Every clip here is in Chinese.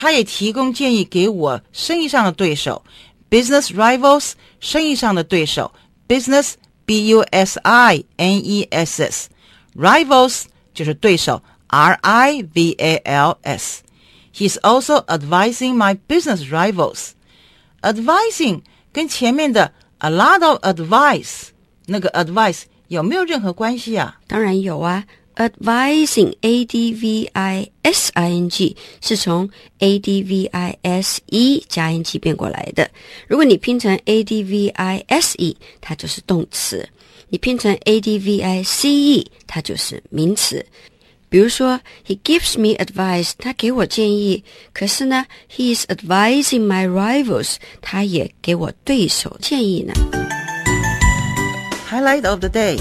他也提供建议给我生意上的对手 business rivals 生意上的对手 business B-U-S-I-N-E-S-S rivals 就是对手 R-I-V-A-L-S He's also advising my business rivals Advising 跟前面的 a lot of advice 那个 advice 有没有任何关系啊？ 当然有啊Advising A-D-V-I-S-I-N-G 是从 A-D-V-I-S-E 加 N-G 变过来的。如果你拼成 A-D-V-I-S-E 它就是动词，你拼成 A-D-V-I-C-E 它就是名词。比如说 He gives me advice 他给我建议，可是呢 He is advising my rivals 他也给我对手建议呢。 Highlight of the day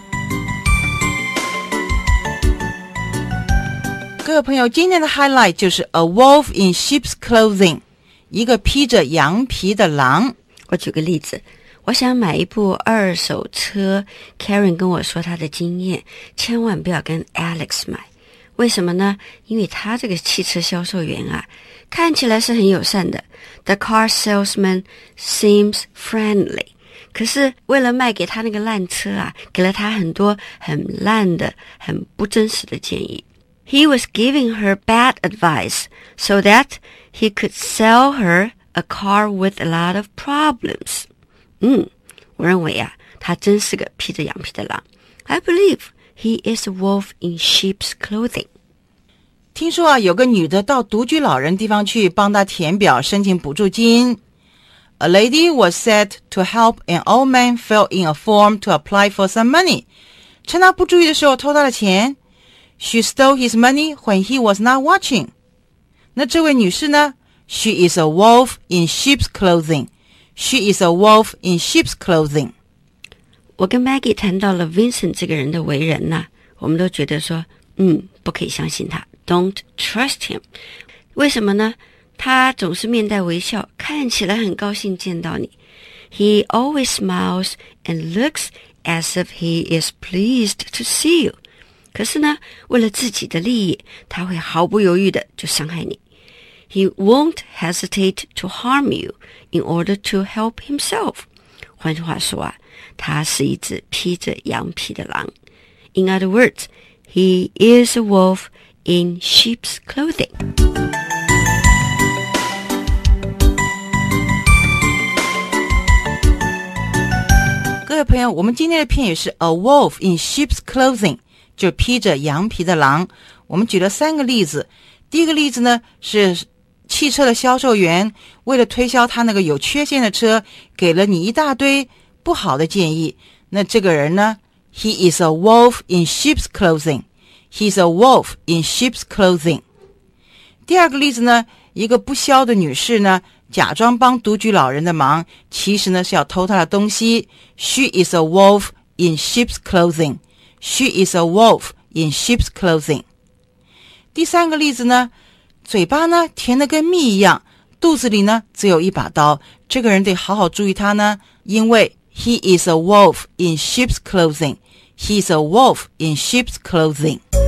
各位朋友，今天的 highlight 就是 A wolf in sheep's clothing 一个披着羊皮的狼。 我举个例子，我想买一部二手车 Karen 跟我说她的经验，千万不要跟 Alex 买。为什么呢？因为他这个汽车销售员啊，看起来是很友善的 The car salesman seems friendly 可是为了卖给他那个烂车啊，给了他很多很烂的很不真实的建议。He was giving her bad advice so that he could sell her a car with a lot of problems. 我认为啊，他真是个披着羊皮的狼。I believe he is a wolf in sheep's clothing. 听说啊，有个女的到独居老人地方去帮她填表申请补助金。A lady was set to help an old man fill in a form to apply for some money. 趁他不注意的时候偷他的钱。She stole his money when he was not watching. 那这位女士呢 She is a wolf in sheep's clothing. She is a wolf in sheep's clothing. 我跟 Maggie 谈到了 Vincent 这个人的为人啊，我们都觉得说不可以相信他 Don't trust him. 为什么呢？他总是面带微笑，看起来很高兴见到你。He always smiles and looks as if he is pleased to see you. 可是呢，为了自己的利益，他会毫不犹豫的就伤害你。He won't hesitate to harm you in order to help himself. 换句话说啊，他是一只披着羊皮的狼。In other words, he is a wolf in sheep's clothing. 各位朋友，我们今天的片语是 A wolf in sheep's clothing就披着羊皮的狼。我们举了3个例子。第一个例子呢，是汽车的销售员为了推销他那个有缺陷的车，给了你一大堆不好的建议。那这个人呢 He is a wolf in sheep's clothing. He's a wolf in sheep's clothing. 第二个例子呢，一个不肖的女士呢，假装帮独居老人的忙，其实呢是要偷他的东西。She is a wolf in sheep's clothing.She is a wolf in sheep's clothing. 第3个例子呢，嘴巴呢甜得跟蜜一样，肚子里呢只有一把刀。这个人得好好注意他呢，因为 He is a wolf in sheep's clothing. He is a wolf in sheep's clothing.